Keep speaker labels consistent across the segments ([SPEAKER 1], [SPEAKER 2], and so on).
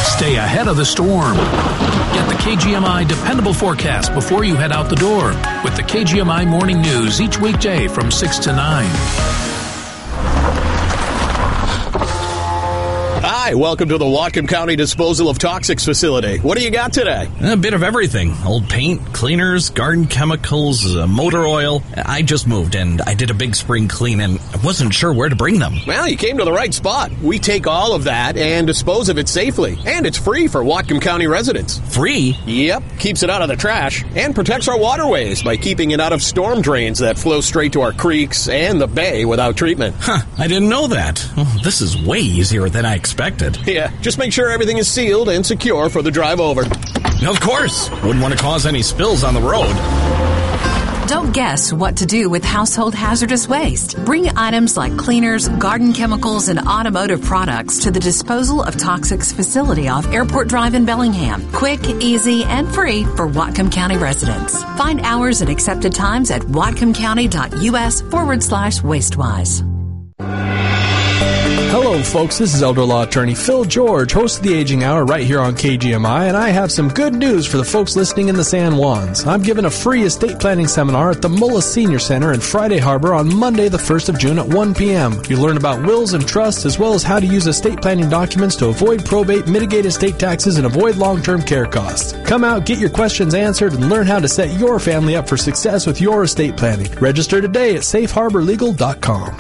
[SPEAKER 1] Stay ahead of the storm. Get the KGMI dependable forecast before you head out the door with the KGMI Morning News each weekday from 6 to 9.
[SPEAKER 2] Hi, welcome to the Whatcom County Disposal of Toxics facility. What do you got today?
[SPEAKER 3] A bit of everything. Old paint, cleaners, garden chemicals, motor oil. I just moved and I did a big spring clean and I wasn't sure where to bring them.
[SPEAKER 2] Well, you came to the right spot. We take all of that and dispose of it safely. And it's free for Whatcom County residents.
[SPEAKER 3] Free?
[SPEAKER 2] Yep. Keeps it out of the trash and protects our waterways by keeping it out of storm drains that flow straight to our creeks and the bay without treatment.
[SPEAKER 3] Huh, I didn't know that. Oh, this is way easier than I expected.
[SPEAKER 2] Yeah, just make sure everything is sealed and secure for the drive over.
[SPEAKER 3] Of course. Wouldn't want to cause any spills on the road.
[SPEAKER 4] Don't guess what to do with household hazardous waste. Bring items like cleaners, garden chemicals, and automotive products to the Disposal of Toxics facility off Airport Drive in Bellingham. Quick, easy, and free for Whatcom County residents. Find hours and accepted times at whatcomcounty.us/wastewise.
[SPEAKER 5] Hello, folks. This is Elder Law Attorney Phil George, host of the Aging Hour right here on KGMI, and I have some good news for the folks listening in the San Juans. I'm giving a free estate planning seminar at the Mullis Senior Center in Friday Harbor on Monday, the 1st of June at 1 p.m. You'll learn about wills and trusts, as well as how to use estate planning documents to avoid probate, mitigate estate taxes, and avoid long-term care costs. Come out, get your questions answered, and learn how to set your family up for success with your estate planning. Register today at safeharborlegal.com.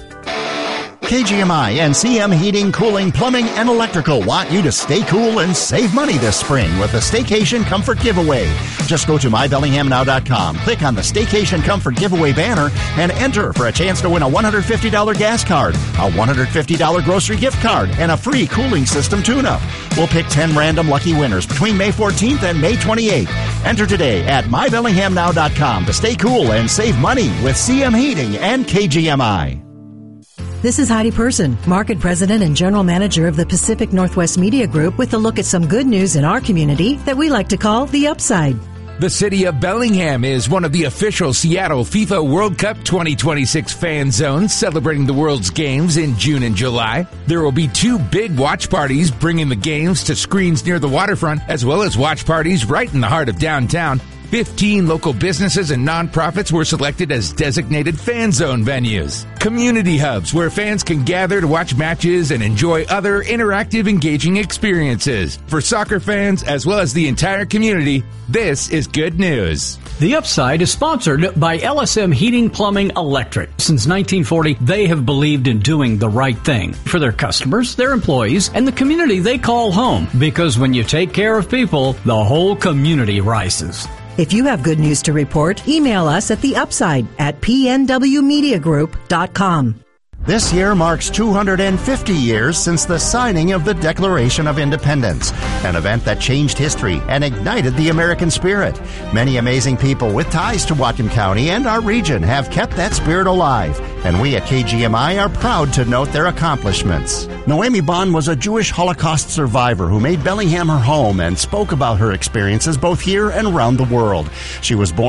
[SPEAKER 6] KGMI and CM Heating, Cooling, Plumbing, and Electrical want you to stay cool and save money this spring with the Staycation Comfort Giveaway. Just go to mybellinghamnow.com, click on the Staycation Comfort Giveaway banner, and enter for a chance to win a $150 gas card, a $150 grocery gift card, and a free cooling system tune-up. We'll pick 10 random lucky winners between May 14th and May 28th. Enter today at mybellinghamnow.com to stay cool and save money with CM Heating and KGMI.
[SPEAKER 7] This is Heidi Person, Market President and General Manager of the Pacific Northwest Media Group, with a look at some good news in our community that we like to call the upside.
[SPEAKER 8] The city of Bellingham is one of the official Seattle FIFA World Cup 2026 fan zones, celebrating the world's games in June and July. There will be 2 big watch parties bringing the games to screens near the waterfront, as well as watch parties right in the heart of downtown. 15 local businesses and nonprofits were selected as designated fan zone venues. Community hubs where fans can gather to watch matches and enjoy other interactive, engaging experiences. For soccer fans as well as the entire community, this is good news.
[SPEAKER 9] The Upside is sponsored by LSM Heating, Plumbing, Electric. Since 1940, they have believed in doing the right thing for their customers, their employees, and the community they call home. Because when you take care of people, the whole community rises.
[SPEAKER 7] If you have good news to report, email us at theupside@pnwmediagroup.com.
[SPEAKER 6] This year marks 250 years since the signing of the Declaration of Independence, an event that changed history and ignited the American spirit. Many amazing people with ties to Whatcom County and our region have kept that spirit alive, and we at KGMI are proud to note their accomplishments. Noemi Bond was a Jewish Holocaust survivor who made Bellingham her home and spoke about her experiences both here and around the world. She was born